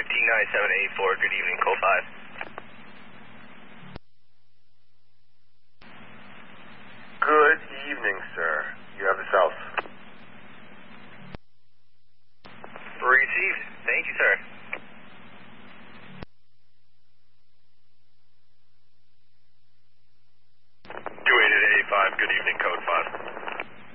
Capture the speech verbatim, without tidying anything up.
fifteen nine seven eight four, good evening, call five. Good evening, sir. You have the south. Received. Thank you, sir.